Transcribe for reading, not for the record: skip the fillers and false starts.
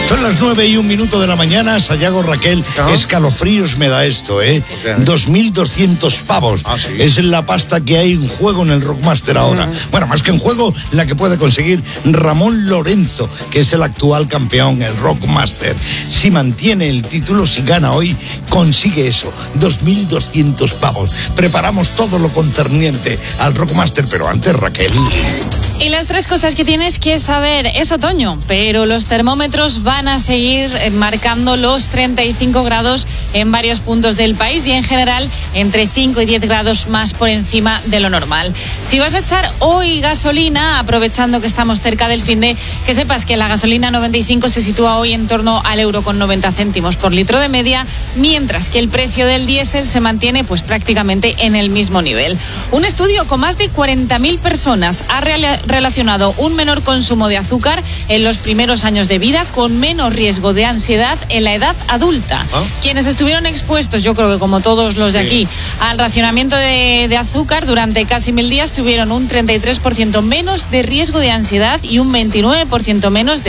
Son las 9:01 de la mañana. Sayago, Raquel, escalofríos me da esto, ¿eh? 2.200 pavos. Ah, ¿sí? Es la pasta que hay en juego en el Rockmaster ahora. Bueno, más que en juego, la que puede conseguir Ramón Lorenzo, que es el actual campeón, el Rockmaster. Si mantiene el título, si gana hoy, consigue eso, 2.200 pavos. Preparamos todo lo concerniente al Rockmaster, pero antes, Raquel. Y las tres cosas que tienes que saber: es otoño, pero los termómetros van a seguir marcando los 35 grados en varios puntos del país y en general entre 5 y 10 grados más por encima de lo normal. Si vas a echar hoy gasolina, aprovechando que estamos cerca del finde, que sepas que la gasolina 95 se sitúa hoy en torno al €1,90 por litro de media, mientras que el precio del diésel se mantiene pues prácticamente en el mismo nivel. Un estudio con más de 40.000 personas ha relacionado un menor consumo de azúcar en los primeros años de vida con menos riesgo de ansiedad en la edad adulta. Quienes estuvieron expuestos, yo creo que como todos los de aquí, al racionamiento de azúcar durante casi 1000 días tuvieron un 33% menos de riesgo de ansiedad y un 29% menos de